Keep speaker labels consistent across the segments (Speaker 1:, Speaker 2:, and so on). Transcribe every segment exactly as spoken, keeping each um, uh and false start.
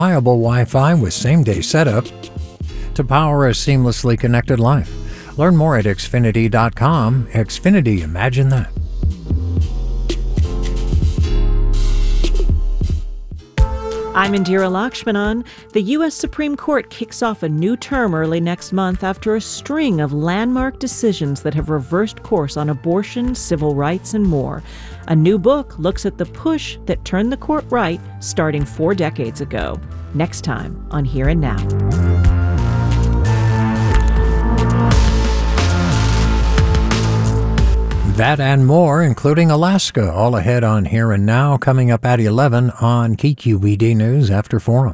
Speaker 1: Reliable Wi-Fi with same-day setup to power a seamlessly connected life. Learn more at Xfinity dot com. Xfinity, imagine that.
Speaker 2: I'm Indira Lakshmanan. The U S Supreme Court kicks off a new term early next month after a string of landmark decisions that have reversed course on abortion, civil rights, and more. A new book looks at the push that turned the court right starting four decades ago. Next time on Here and Now.
Speaker 1: That and more, including Alaska, all ahead on Here and Now, coming up at eleven on K Q E D News after Forum.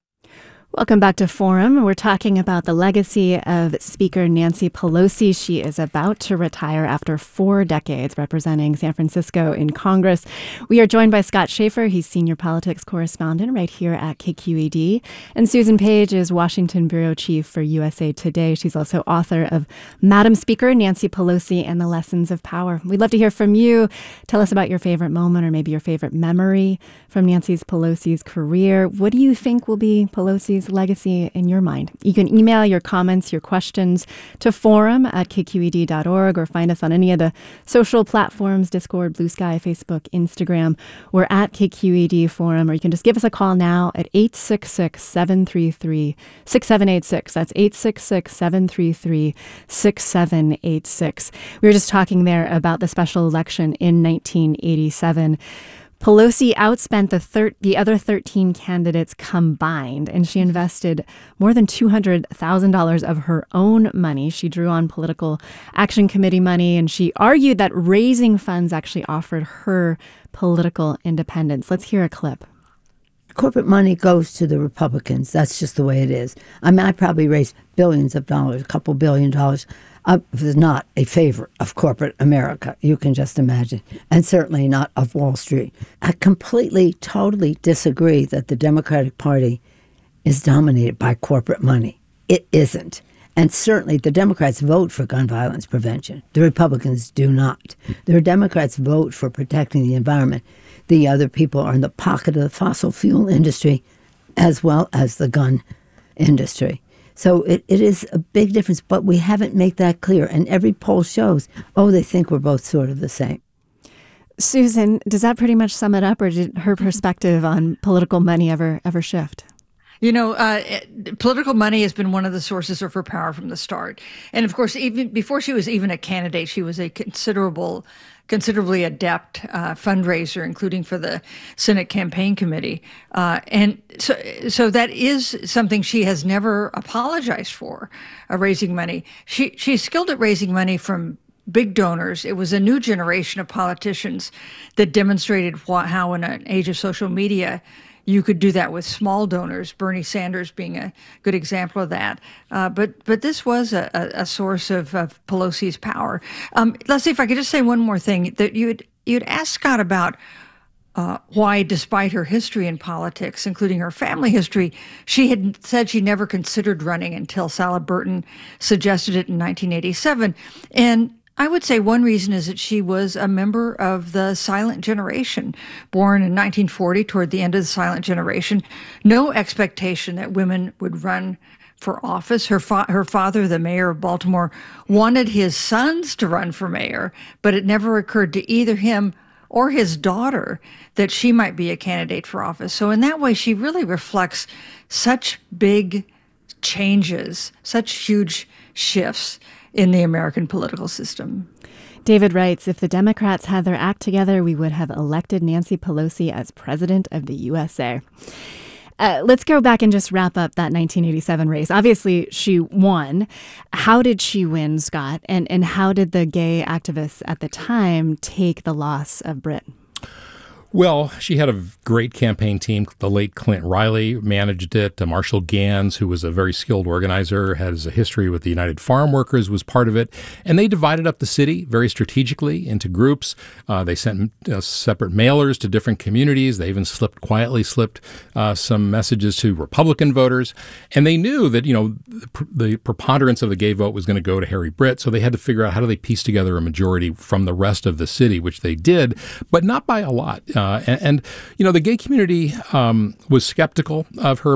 Speaker 3: Welcome back to Forum. We're talking about the legacy of Speaker Nancy Pelosi. She is about to retire after four decades representing San Francisco in Congress. We are joined by Scott Schaefer. He's senior politics correspondent right here at K Q E D. And Susan Page is Washington bureau chief for U S A Today. She's also author of Madam Speaker, Nancy Pelosi and the Lessons of Power. We'd love to hear from you. Tell us about your favorite moment or maybe your favorite memory from Nancy Pelosi's career. What do you think will be Pelosi's legacy in your mind? You can email your comments, your questions to forum at k q e d dot org or find us on any of the social platforms, Discord, Blue Sky, Facebook, Instagram. We're at K Q E D Forum, or you can just give us a call now at eight six six, seven three three, six seven eight six. That's eight six six, seven three three, six seven eight six. We were just talking there about the special election in nineteen eighty-seven. Pelosi outspent the thir- the other thirteen candidates combined, and she invested more than two hundred thousand dollars of her own money. She drew on political action committee money, and she argued that raising funds actually offered her political independence. Let's hear a clip.
Speaker 4: Corporate money goes to the Republicans. That's just the way it is. I mean, I probably raised billions of dollars, a couple billion dollars. I was not a favorite of corporate America, you can just imagine, and certainly not of Wall Street. I completely, totally disagree that the Democratic Party is dominated by corporate money. It isn't. And certainly the Democrats vote for gun violence prevention. The Republicans do not. The Democrats vote for protecting the environment. The other people are in the pocket of the fossil fuel industry as well as the gun industry. So it, it is a big difference, but we haven't made that clear. And every poll shows, oh, they think we're both sort of the same.
Speaker 3: Susan, does that pretty much sum it up, or did her perspective on political money ever ever shift?
Speaker 5: You know, uh, it, political money has been one of the sources of her power from the start. And of course, even before she was even a candidate, she was a considerable, considerably adept uh, fundraiser, including for the Senate Campaign Committee. Uh, and so, so that is something she has never apologized for, uh, raising money. She she's skilled at raising money from big donors. It was a new generation of politicians that demonstrated wh- how, in an age of social media, you could do that with small donors, Bernie Sanders being a good example of that. Uh, but but this was a, a, a source of, of Pelosi's power. Um, let's see if I could just say one more thing. That you'd, you'd asked Scott about uh, why, despite her history in politics, including her family history, she had said she never considered running until Sala Burton suggested it in nineteen eighty-seven. And I would say one reason is that she was a member of the silent generation, born in nineteen forty, toward the end of the silent generation. No expectation that women would run for office. Her fa- her father, the mayor of Baltimore, wanted his sons to run for mayor, but it never occurred to either him or his daughter that she might be a candidate for office. So in that way, she really reflects such big changes, such huge shifts in the American political system.
Speaker 3: David writes, if the Democrats had their act together, we would have elected Nancy Pelosi as president of the U S A. Uh, let's go back and just wrap up that nineteen eighty-seven race. Obviously, she won. How did she win, Scott? And, and how did the gay activists at the time take the loss of Britt?
Speaker 6: Well, she had a great campaign team. The late Clint Riley managed it. Uh, Marshall Gans, who was a very skilled organizer, has a history with the United Farm Workers, was part of it. And they divided up the city very strategically into groups. Uh, they sent uh, separate mailers to different communities. They even slipped, quietly slipped uh, some messages to Republican voters. And they knew that, you know, the, the preponderance of the gay vote was going to go to Harry Britt. So they had to figure out how do they piece together a majority from the rest of the city, which they did, but not by a lot. Uh, and, and, you know, the gay community um, was skeptical of her